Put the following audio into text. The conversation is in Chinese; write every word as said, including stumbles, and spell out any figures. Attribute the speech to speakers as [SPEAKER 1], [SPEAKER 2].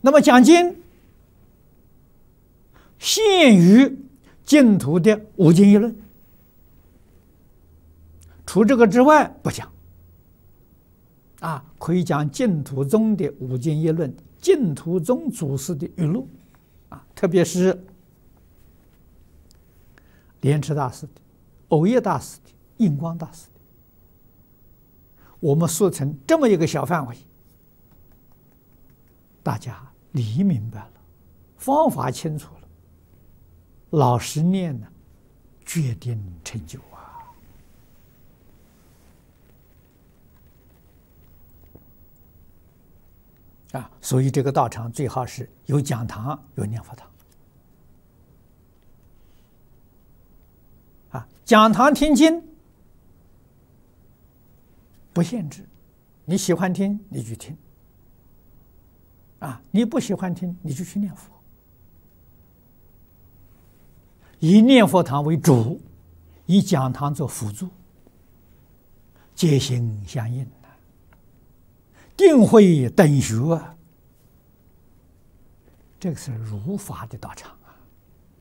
[SPEAKER 1] 那么讲经限于净土的五经一论，除这个之外不讲。啊，可以讲净土宗的五经一论，净土宗祖师的语录，啊，特别是莲池大师的、藕益大师的、印光大师的，我们说成这么一个小范围，大家理明白了，方法清楚了，老实念呢，决定成就啊！啊，所以这个道场最好是有讲堂，有念佛堂。啊，讲堂听经不限制，你喜欢听你去听，啊，你不喜欢听你就去念佛，以念佛堂为主，以讲堂做辅助，皆行相应。定慧等学啊，这个是如法的道场。